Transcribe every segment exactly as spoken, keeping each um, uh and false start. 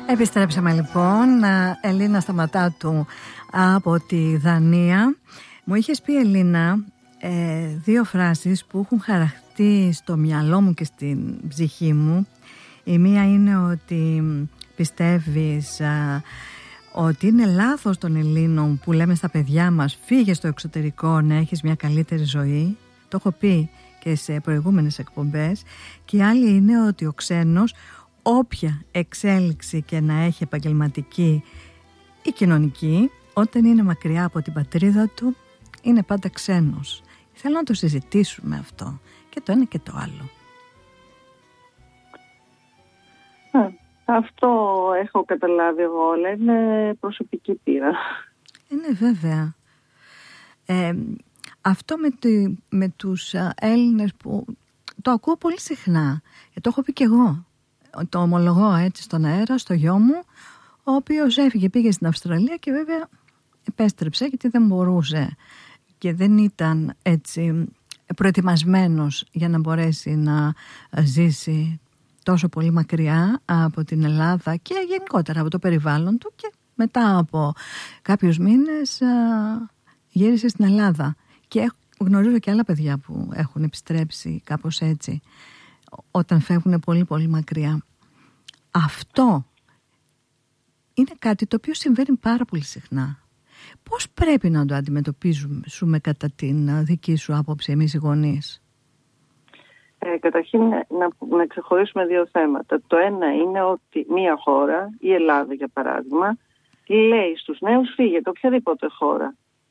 Επιστρέψαμε λοιπόν. Ελίνα Σταματάτου από τη Δανία. Μου είχες πει, Ελίνα, ε, δύο φράσεις που έχουν χαραχτεί στο μυαλό μου και στην ψυχή μου. Η μία είναι ότι πιστεύεις α, ότι είναι λάθος των Ελλήνων που λέμε στα παιδιά μας φύγε στο εξωτερικό να έχεις μια καλύτερη ζωή. Το έχω πει και σε προηγούμενες εκπομπές. Και η άλλη είναι ότι ο ξένος, όποια εξέλιξη και να έχει επαγγελματική ή κοινωνική, όταν είναι μακριά από την πατρίδα του, είναι πάντα ξένος. Θέλω να το συζητήσουμε αυτό, και το ένα και το άλλο. Α, αυτό έχω καταλάβει εγώ, αλλά είναι προσωπική πείρα. Είναι βέβαια. Ε, αυτό με, τη, με τους Έλληνες που το ακούω πολύ συχνά, και το έχω πει και εγώ. Το ομολογώ έτσι στον αέρα, στο γιο μου, ο οποίος έφυγε, πήγε στην Αυστραλία και βέβαια επέστρεψε γιατί δεν μπορούσε και δεν ήταν έτσι προετοιμασμένος για να μπορέσει να ζήσει τόσο πολύ μακριά από την Ελλάδα και γενικότερα από το περιβάλλον του, και μετά από κάποιους μήνες γύρισε στην Ελλάδα. Και γνωρίζω και άλλα παιδιά που έχουν επιστρέψει κάπως έτσι όταν φεύγουν πολύ πολύ μακριά. Αυτό είναι κάτι το οποίο συμβαίνει πάρα πολύ συχνά. Πώς πρέπει να το αντιμετωπίζουμε κατά την δική σου άποψη εμείς οι γονείς? Ε, καταρχήν να, να ξεχωρίσουμε δύο θέματα. Το ένα είναι ότι μία χώρα, η Ελλάδα για παράδειγμα, λέει στους νέους φύγετε οποιαδήποτε χώρα.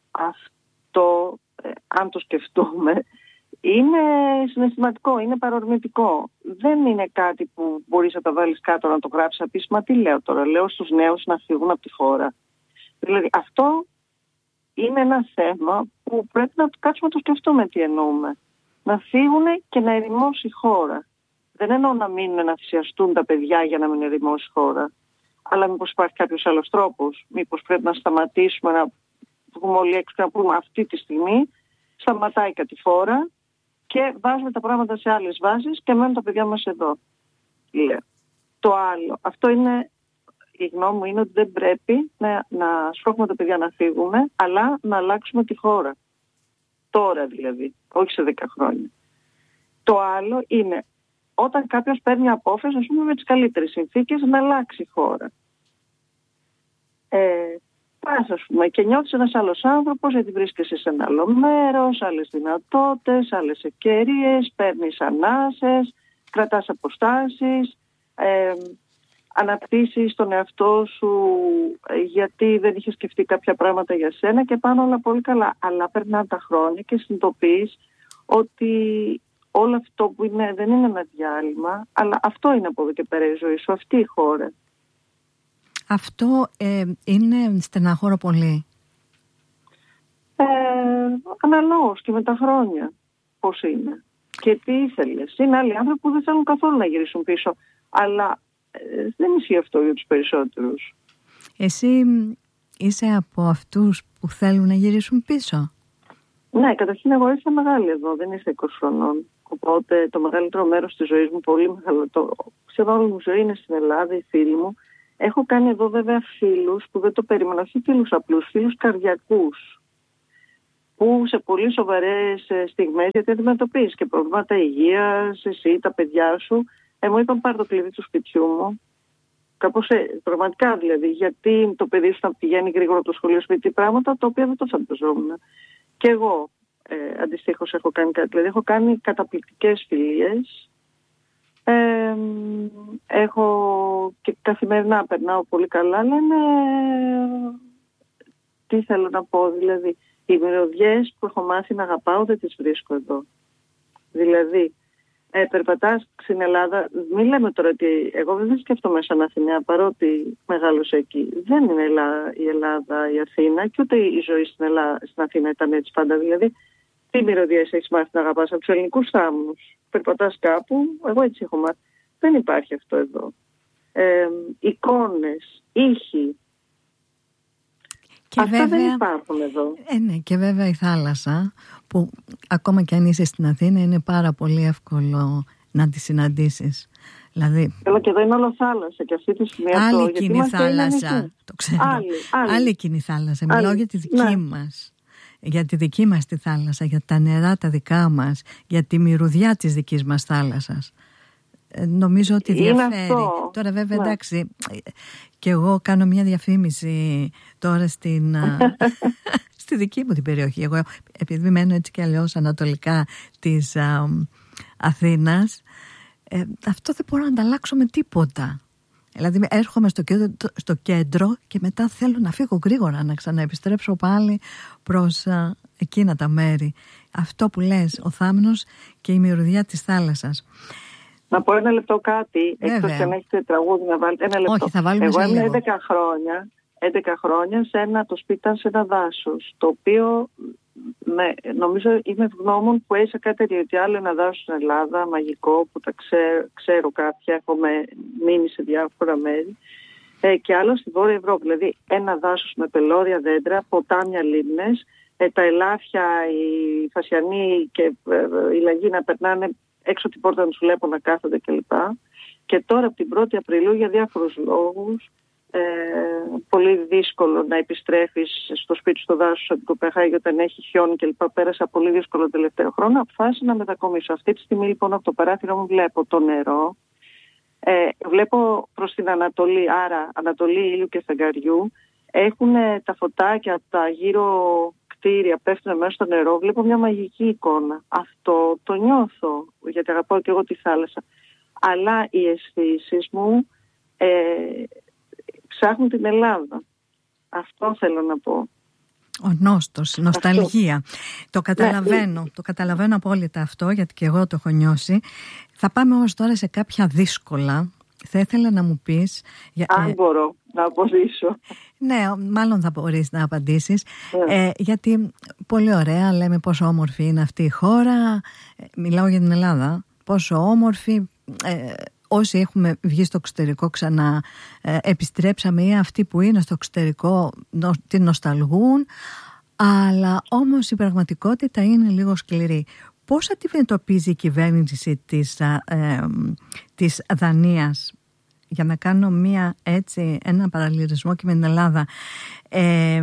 Αυτό, ε, αν το σκεφτούμε, είναι συναισθηματικό, είναι παρορμητικό. Δεν είναι κάτι που μπορείς να τα βάλεις κάτω, να το γράψεις, να πεις, μα τι λέω τώρα, λέω στους νέους να φύγουν από τη χώρα. Δηλαδή αυτό είναι ένα θέμα που πρέπει να κάτσουμε να το σκεφτούμε τι εννοούμε. Να φύγουν και να ερημώσει η χώρα. Δεν εννοώ να μείνουν να θυσιαστούν τα παιδιά για να μην ερημώσει η χώρα. Αλλά μήπως υπάρχει κάποιος άλλος τρόπος. Μήπως πρέπει να σταματήσουμε να βγούμε όλοι έξω και να πούμε αυτή τη στιγμή σταματάει η κατηφόρα και βάζουμε τα πράγματα σε άλλες βάσεις και μένουν τα παιδιά μας εδώ. Λέω. Το άλλο, αυτό είναι, η γνώμη μου είναι ότι δεν πρέπει να, να σπρώχνουμε τα παιδιά να φύγουμε, αλλά να αλλάξουμε τη χώρα. Τώρα δηλαδή, όχι σε δέκα χρόνια. Το άλλο είναι όταν κάποιος παίρνει απόφαση, ας πούμε, με τις καλύτερες συνθήκες να αλλάξει η χώρα. Ε, πας, ας πούμε, και νιώθεις ένας άλλος άνθρωπος γιατί βρίσκεσαι σε ένα άλλο μέρος, άλλες δυνατότητες, άλλες ευκαιρίες, παίρνεις ανάσες, κρατάς αποστάσεις, ε, αναπτύσσεις τον εαυτό σου γιατί δεν είχε σκεφτεί κάποια πράγματα για σένα και πάνε όλα πολύ καλά. Αλλά περνάνε τα χρόνια και συνειδητοποιείς ότι όλο αυτό που είναι δεν είναι ένα διάλειμμα, αλλά αυτό είναι από εδώ και πέρα η ζωή σου, αυτή η χώρα. Αυτό ε, είναι στενάχωρο πολύ. Ε, αναλόγως και με τα χρόνια πώς είναι. Και τι ήθελες. Είναι άλλοι άνθρωποι που δεν θέλουν καθόλου να γυρίσουν πίσω. Αλλά ε, δεν ισχύει αυτό για τους περισσότερους. Εσύ είσαι από αυτούς που θέλουν να γυρίσουν πίσω? Ναι, καταρχήν εγώ ήρθα μεγάλη εδώ, δεν ήρθα είκοσι χρονών. Οπότε το μεγαλύτερο μέρος της ζωής μου, πολύ μεγάλο, το, σχεδόν όλη μου ζωή είναι στην Ελλάδα, οι φίλοι μου. Έχω κάνει εδώ βέβαια φίλους που δεν το περίμενα, όχι φίλους απλούς, φίλους καρδιακούς. Που σε πολύ σοβαρές στιγμές, γιατί αντιμετωπίζεις και προβλήματα υγείας, εσύ, τα παιδιά σου, ε, μου είπαν πάρε το κλειδί του σπιτιού μου. Κάπως ε, πραγματικά δηλαδή, γιατί το παιδί σου να πηγαίνει γρήγορα από το σχολείο σπίτι, πράγματα τα οποία δεν το φανταζόμουν. Και εγώ ε, αντιστοίχως έχω κάνει κάτι, δηλαδή έχω κάνει καταπληκτικές φιλίες. Ε, έχω και καθημερινά περνάω πολύ καλά, αλλά είναι, τι θέλω να πω, δηλαδή οι μυρωδιές που έχω μάθει να αγαπάω δεν τις βρίσκω εδώ. Δηλαδή ε, περπατάς στην Ελλάδα, μην λέμε τώρα ότι εγώ δεν σκέφτομαι σαν Αθηναία παρότι μεγάλωσα εκεί. Δεν είναι η Ελλάδα η Αθήνα και ούτε η ζωή στην, Ελλάδα, στην Αθήνα ήταν έτσι πάντα. Δηλαδή τι μυρωδιές έχεις μάθει να αγαπάς από τους ελληνικούς θάμνους? Περπατάς κάπου, εγώ έτσι έχω μάθει. Δεν υπάρχει αυτό εδώ. Ε, εικόνες, ήχοι. Και αυτά βέβαια, δεν υπάρχουν εδώ. Ε, ναι, και βέβαια η θάλασσα που ακόμα και αν είσαι στην Αθήνα είναι πάρα πολύ εύκολο να τη συναντήσεις. Δηλαδή, Έλα, και εδώ είναι όλο θάλασσα και αυτή τη στιγμή άλλη αυτό, εκείνη η θάλασσα, το ξέρω. Άλλη, άλλη. άλλη εκείνη η θάλασσα. Άλλη. Μιλάω για τη δική ναι. μας. Για τη δική μας τη θάλασσα, για τα νερά τα δικά μας, για τη μυρωδιά της δικής μας θάλασσας. Ε, νομίζω ότι διαφέρει. Τώρα βέβαια ναι. εντάξει, και εγώ κάνω μια διαφήμιση τώρα στην, στη δική μου την περιοχή. Εγώ επειδή μένω έτσι και αλλιώς ανατολικά της α, Αθήνας, ε, αυτό δεν μπορώ να ανταλλάξω με τίποτα. Δηλαδή έρχομαι στο κέντρο, στο κέντρο και μετά θέλω να φύγω γρήγορα, να ξαναεπιστρέψω πάλι προς α, εκείνα τα μέρη. Αυτό που λες, ο θάμνος και η μυρωδιά της θάλασσας. Να πω ένα λεπτό κάτι, εκτός και αν έχετε τραγούδι να βάλετε. Ένα λεπτό. Όχι, θα βάλουμε. Εγώ ήμουν έντεκα χρόνια, έντεκα χρόνια σε ένα, το σπίτι ήταν σε ένα δάσος, το οποίο με, νομίζω είμαι ευγνώμων που έζησα κάτι τέτοιο, γιατί άλλο ένα δάσος στην Ελλάδα, μαγικό, που τα ξέρω, ξέρω κάποια, έχω μείνει σε διάφορα μέρη, ε, και άλλο στη Βόρεια Ευρώπη. Δηλαδή ένα δάσος με πελώρια δέντρα, ποτάμια, λίμνες, ε, τα ελάφια, οι φασιανοί και ε, οι λαγοί να περνάνε έξω την πόρτα να τους βλέπω να κάθονται κλπ. Και τώρα από την πρώτη Απριλίου για διάφορους λόγους, ε, πολύ δύσκολο να επιστρέφεις στο σπίτι στο δάσος από την Κοπεχάγη όταν έχει χιόνι κλπ. Πέρασα πολύ δύσκολο τελευταίο χρόνο. Αποφάσισα να μετακομίσω. Αυτή τη στιγμή λοιπόν από το παράθυρο μου βλέπω το νερό. Ε, βλέπω προς την Ανατολή, άρα Ανατολή ήλιου και φεγγαριού. Έχουν τα φωτάκια από τα γύρω κτίρια, πέφτουν μέσα στο νερό. Βλέπω μια μαγική εικόνα. Αυτό το νιώθω, γιατί αγαπάω και εγώ τη θάλασσα. Αλλά οι αισθήσεις μου ε, ψάχνουν την Ελλάδα. Αυτό θέλω να πω. Ο νόστος, νοσταλγία. Το καταλαβαίνω, ναι. το καταλαβαίνω απόλυτα αυτό, γιατί και εγώ το έχω νιώσει. Θα πάμε όμως τώρα σε κάποια δύσκολα. Θα ήθελα να μου πεις... Αν ε, μπορώ να απαντήσω. Ναι, μάλλον θα μπορείς να απαντήσεις. Yeah. Ε, γιατί πολύ ωραία λέμε πόσο όμορφη είναι αυτή η χώρα. Μιλάω για την Ελλάδα. Πόσο όμορφη... Ε, όσοι έχουμε βγει στο εξωτερικό ξανά ε, επιστρέψαμε, ή αυτοί που είναι στο εξωτερικό νο, την νοσταλγούν, αλλά όμως η πραγματικότητα είναι λίγο σκληρή. Πώς αντιμετωπίζει η κυβέρνηση της, ε, της Δανίας, για να κάνω μία, έτσι, ένα παραλληλισμό και με την Ελλάδα, ε,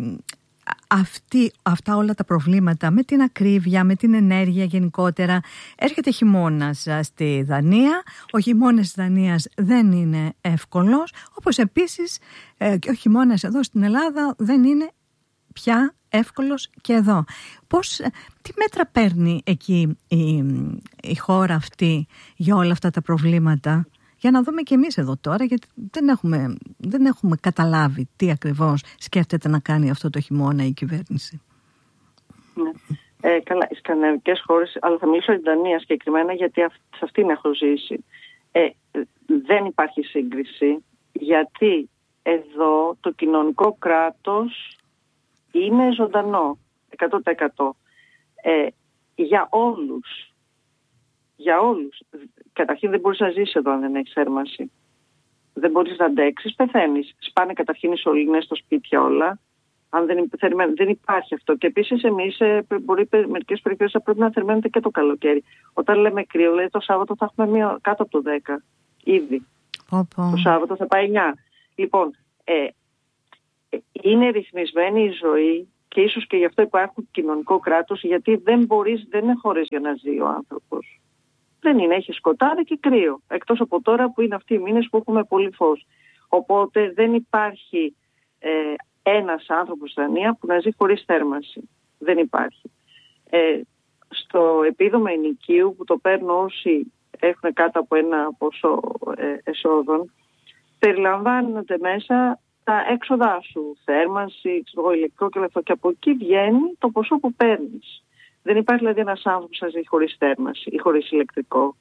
Αυτή, αυτά όλα τα προβλήματα με την ακρίβεια, με την ενέργεια γενικότερα? Έρχεται χειμώνας στη Δανία. Ο χειμώνας της Δανίας δεν είναι εύκολος, όπως επίσης ε, και ο χειμώνας εδώ στην Ελλάδα δεν είναι πια εύκολος και εδώ. Πώς, τι μέτρα παίρνει εκεί η, η χώρα αυτή για όλα αυτά τα προβλήματα? Για να δούμε και εμείς εδώ τώρα, γιατί δεν έχουμε, δεν έχουμε καταλάβει τι ακριβώς σκέφτεται να κάνει αυτό το χειμώνα η κυβέρνηση. Ναι. Ε, καλά, οι σκανδιναβικές χώρες, αλλά θα μιλήσω για την Δανία συγκεκριμένα, γιατί σε αυτήν έχω ζήσει. Ε, δεν υπάρχει σύγκριση, γιατί εδώ το κοινωνικό κράτος είναι ζωντανό, εκατό τοις εκατό. Ε, για όλους. Για όλους. Καταρχήν δεν μπορείς να ζήσεις εδώ αν δεν έχεις θέρμανση. Δεν μπορείς να αντέξεις, πεθαίνεις. Σπάνε καταρχήν οι σωλήνες στο σπίτι όλα. Αν δεν, δεν υπάρχει αυτό. Και επίσης εμείς μπορεί μερικές περιοχές θα πρέπει να θερμαίνεται και το καλοκαίρι. Όταν λέμε κρύο, δηλαδή το Σάββατο θα έχουμε μία, κάτω από το δέκα. Ήδη. Οπό. Το Σάββατο θα πάει εννιά. Λοιπόν, ε, είναι ρυθμισμένη η ζωή και ίσως και γι' αυτό υπάρχουν κοινωνικό κράτος, γιατί δεν μπορείς, δεν είναι χώρες για να ζει ο άνθρωπος. Δεν είναι, έχει σκοτάδι και κρύο. Εκτός από τώρα που είναι αυτοί οι μήνες που έχουμε πολύ φως. Οπότε δεν υπάρχει ε, ένας άνθρωπος στη Δανία που να ζει χωρίς θέρμανση. Δεν υπάρχει. Ε, στο επίδομα ενοικίου που το παίρνουν όσοι έχουν κάτω από ένα ποσό ε, εσόδων, περιλαμβάνονται μέσα τα έξοδά σου, θέρμανση, ξέρω, ηλεκτρικό και αυτό. Και από εκεί βγαίνει το ποσό που παίρνεις. Δεν υπάρχει δηλαδή ένας άνθρωπος να ζει χωρίς θέρμανση ή χωρίς ηλεκτρικό.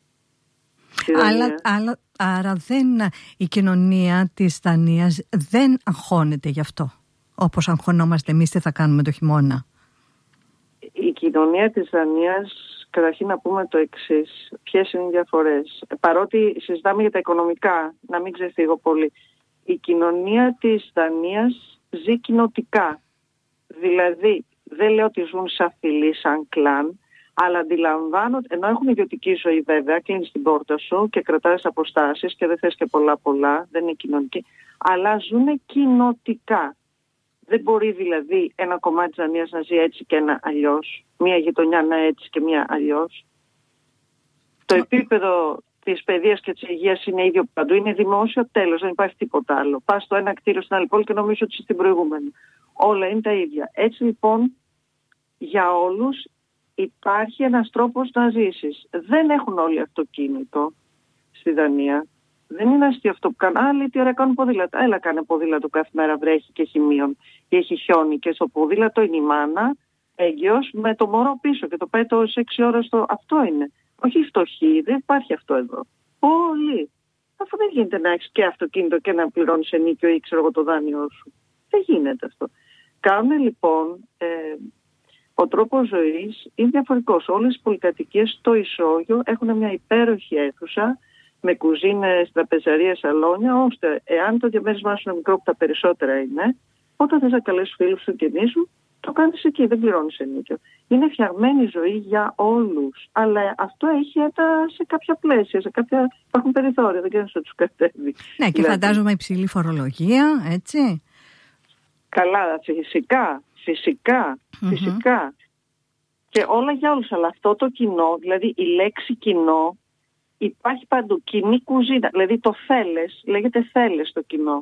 Αλλά, αλλά, άρα δεν, η κοινωνία της Δανίας δεν αγχώνεται γι' αυτό, όπως αγχωνόμαστε εμείς τι θα κάνουμε το χειμώνα. Η κοινωνία της Δανίας, καταρχήν να πούμε το εξής, ποιες είναι οι διαφορές. Παρότι συζητάμε για τα οικονομικά, να μην ξεφύγω πολύ, η κοινωνία της Δανίας ζει κοινοτικά. Δηλαδή, δεν λέω ότι ζουν σαν φυλή, σαν κλάν, Αλλά αντιλαμβάνω, ενώ έχουν ιδιωτική ζωή βέβαια, κλείνεις την πόρτα σου και κρατάς αποστάσεις και δεν θες και πολλά πολλά, δεν είναι κοινωνική, αλλά ζουν κοινοτικά. Δεν μπορεί δηλαδή ένα κομμάτι της Δανίας να ζει έτσι και ένα αλλιώς, μία γειτονιά να έτσι και μία αλλιώς. Το επίπεδο της παιδείας και της υγείας είναι ίδιο παντού, είναι δημόσιο, τέλος, δεν υπάρχει τίποτα άλλο. Πας στο ένα κτίριο στην άλλη πόλη και νομίζω ότι είσαι στην προηγούμενη. Όλα είναι τα ίδια. Έτσι λοιπόν για όλους υπάρχει ένας τρόπος να ζήσεις. Δεν έχουν όλοι αυτοκίνητο στη Δανία. Δεν είναι αστείο αυτό που κάνουν. Άλλοι τι ωραία κάνουν ποδήλατο. Έλα κάνε ποδήλατο κάθε μέρα, βρέχει και έχει μείον ή έχει χιόνι και στο ποδήλατο είναι η μάνα έγκυος με το μωρό πίσω και το πάει το έξι ώρες στο... Αυτό είναι. Όχι φτωχοί, δεν υπάρχει αυτό εδώ. Όλοι. Αφού δεν γίνεται να έχεις και αυτοκίνητο και να πληρώνεις ενίκιο ή ξέρω εγώ το δάνειό σου. Δεν γίνεται αυτό. Κάνουν λοιπόν... Ε, ο τρόπος ζωής είναι διαφορετικός. Όλες οι πολυκατοικίες στο ισόγειο έχουν μια υπέροχη αίθουσα με κουζίνες, τραπεζαρίες, σαλόνια, ώστε εάν το διαμέρισμά σου είναι μικρό που τα περισσότερα είναι, όταν θες να καλέσεις φίλους σου και νήσου, το κάνεις εκεί, δεν πληρώνεις ενίκιο. Είναι φτιαγμένη ζωή για όλους, αλλά αυτό έχει ένα, σε κάποια πλαίσια, σε κάποια... υπάρχουν περιθώρια, δεν κάνεις να τους κατέβει. Ναι, και δηλαδή... φαντάζομαι υψηλή φορολογία, έτσι. Καλά, φυσικά. Φυσικά, mm-hmm. φυσικά. Και όλα για όλους. Αλλά αυτό το κοινό, δηλαδή η λέξη κοινό, υπάρχει παντού. Κοινή κουζίνα, δηλαδή το θέλες, λέγεται θέλες το κοινό.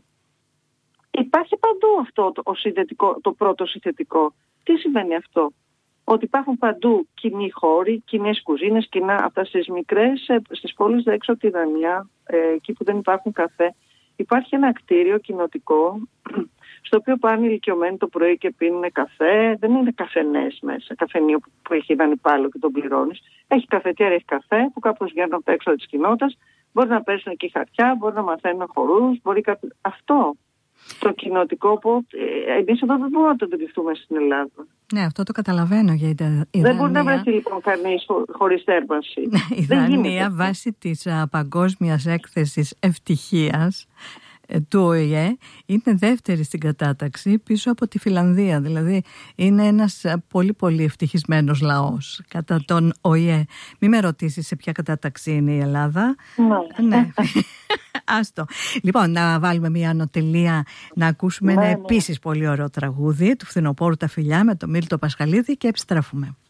Υπάρχει παντού αυτό το, ο συνδετικό, το πρώτο συνθετικό. Τι σημαίνει αυτό? Ότι υπάρχουν παντού κοινοί χώροι, κοινές κουζίνες, κοινά αυτά στις μικρές, στις πόλεις έξω από τη Δανία, ε, εκεί που δεν υπάρχουν καφέ. Υπάρχει ένα κτίριο κοινοτικό, στο οποίο πάνε ηλικιωμένοι το πρωί και πίνουν καφέ. Δεν είναι καφενές μέσα, καφενείο που έχει έναν υπάλληλο και τον πληρώνεις. Έχει καφετιέρα, έχει καφέ που κάπως βγαίνουν από τα έξοδα της κοινότητας. Μπορεί να παίζουν εκεί χαρτιά, μπορεί να μαθαίνουν χορούς, μπορεί κάποιο... Αυτό το κοινοτικό που εμείς εδώ δεν μπορούμε να το αντιληφθούμε στην Ελλάδα. Ναι, αυτό το καταλαβαίνω για η Δανία. Δεν μπορεί να βρεθεί λοιπόν κανείς χω, χωρίς θέρμανση. Η Δανία βάσει της α, παγκόσμιας έκθεσης ευτυχίας του Ο Η Ε είναι δεύτερη στην κατάταξη πίσω από τη Φιλανδία. Δηλαδή είναι ένας πολύ πολύ ευτυχισμένος λαός κατά τον Ο Η Ε. Μην με ρωτήσεις σε ποια κατάταξη είναι η Ελλάδα. Ναι. Ναι. Άστο. Λοιπόν, να βάλουμε μια ανωτελεία, να ακούσουμε ναι, ένα ναι. επίσης πολύ ωραίο τραγούδι του Φθινοπόρου τα φιλιά με τον Μίλτο Πασχαλίδη και επιστρέφουμε.